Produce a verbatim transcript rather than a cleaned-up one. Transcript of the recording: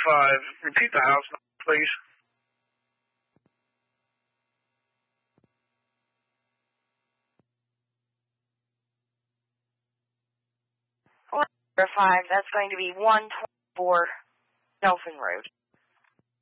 five. Repeat the house number, please. Number five, that's going to be one twenty-four Nelson Road.